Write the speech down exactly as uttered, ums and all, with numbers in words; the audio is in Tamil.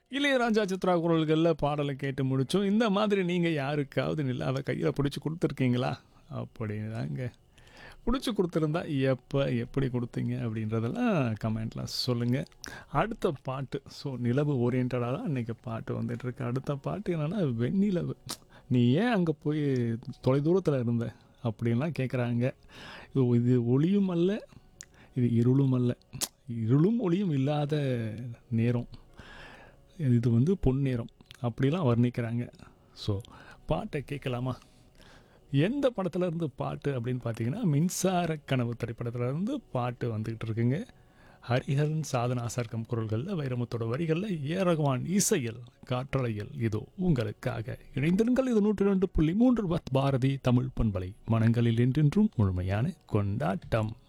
இளையராஜா சித்ரா குரல்களில் பாடலை கேட்டு முடித்தோம். இந்த மாதிரி நீங்கள் யாருக்காவது நிலாவை கையில் பிடிச்சி கொடுத்துருக்கீங்களா? அப்படிதாங்க. பிடிச்சி கொடுத்துருந்தா எப்போ எப்படி கொடுத்தீங்க அப்படின்றதெல்லாம் கமெண்ட்டில் சொல்லுங்கள். அடுத்த பாட்டு, ஸோ நிலவு ஓரியன்டாக தான் இன்றைக்கி பாட்டு வந்துட்டுருக்கு. அடுத்த பாட்டு என்னென்னா வெண்ணிலவு. நீ ஏன் அங்கே போய் தொலைதூரத்தில் இருந்த அப்படின்லாம் கேட்குறாங்க. இது ஒளியும் அல்ல, இது இருளும் அல்ல. இருளும் ஒளியும் இல்லாத நேரம் இது, வந்து பொன்னேரம் அப்படிலாம் வர்ணிக்கிறாங்க. ஸோ பாட்டை கேட்கலாமா? எந்த படத்துலேருந்து பாட்டு அப்படின்னு பார்த்தீங்கன்னா, மின்சார கனவு திரைப்படத்துலேருந்து பாட்டு வந்துக்கிட்டு இருக்குங்க. ஹரிஹரன் சாதனா சர்க்கம் குரல்களில், வைரமுத்தோட வரிகளில், ஏ ரகுமான் இசையில், காற்றலையில் இதோ உங்களுக்காக. இணைந்திருங்கள். இது நூற்றி ரெண்டு புள்ளி மூன்று பாரதி தமிழ் பண்பலை. மனங்களில் என்றென்றும் முழுமையான கொண்டாட்டம்.